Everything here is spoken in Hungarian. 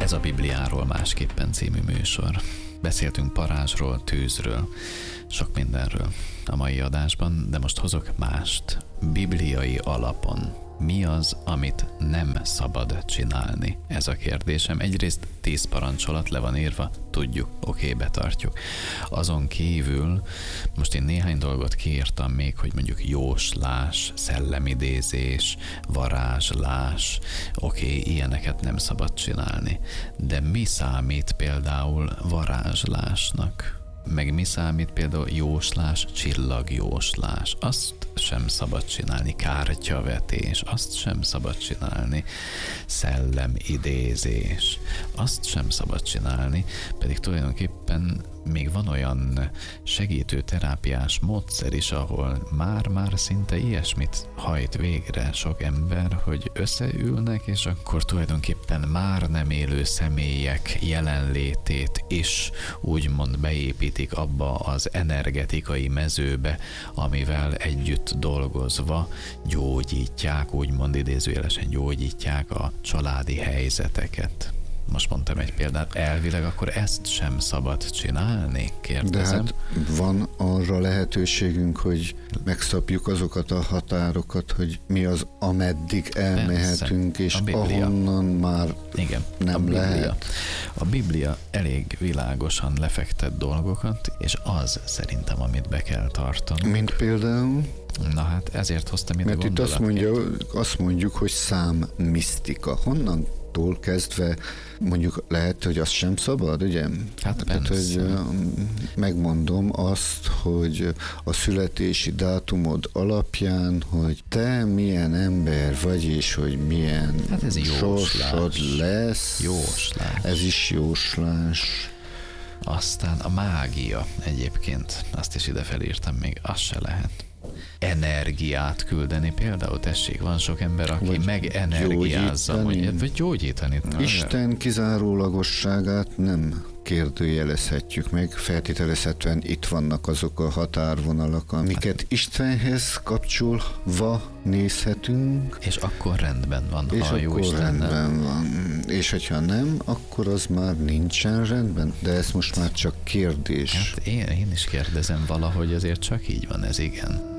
Ez a Bibliáról másképpen című műsor. Beszéltünk parázsról, tűzről, sok mindenről a mai adásban, de most hozok mást. Bibliai alapon. Mi az, amit nem szabad csinálni? Ez a kérdésem. Egyrészt 10 parancsolat le van írva, tudjuk, oké, betartjuk. Azon kívül most én néhány dolgot kiírtam még, hogy mondjuk jóslás, szellemidézés, varázslás, oké, ilyeneket nem szabad csinálni. De mi számít például varázslásnak? Meg mi számít például jóslás, csillagjóslás? Azt sem szabad csinálni. Kártyavetés, azt sem szabad csinálni. Szellemidézés, azt sem szabad csinálni, pedig tulajdonképpen még van olyan segítő terápiás módszer is, ahol már szinte ilyesmit hajt végre sok ember, hogy összeülnek, és akkor tulajdonképpen már nem élő személyek jelenlétét is úgymond beépítik abba az energetikai mezőbe, amivel együtt dolgozva gyógyítják, úgymond idézőjelesen gyógyítják a családi helyzeteket. Most mondtam egy példát, elvileg akkor ezt sem szabad csinálni, kérdezem. De hát van arra lehetőségünk, hogy megszabjuk azokat a határokat, hogy mi az, ameddig elmehetünk, és ahonnan már igen, nem lehet. A Biblia elég világosan lefektet dolgokat, és az szerintem, amit be kell tartani. Mint például? Na hát ezért hoztam ide gondolatként. Mert itt azt mondjuk, hogy számmisztika. Honnan kezdve mondjuk lehet, hogy az sem szabad, ugye? Hát tehát, hogy megmondom azt, hogy a születési dátumod alapján, hogy te milyen ember vagy, és hogy milyen sorsod lesz. Jóslás. Ez is jóslás. Aztán a mágia egyébként, azt is ide felírtam még, az se lehet. Energiát küldeni például, tessék, van sok ember, aki vagy megenergiázza, vagy gyógyítani. Isten kizárólagosságát nem kérdőjelezhetjük meg, feltételezhetően itt vannak azok a határvonalak, amiket Istenhez kapcsolva nézhetünk. És akkor rendben van, és ha jó rendben van. És hogyha nem, akkor az már nincsen rendben. De ez most már csak kérdés. Hát én is kérdezem valahogy, azért csak így van ez, igen.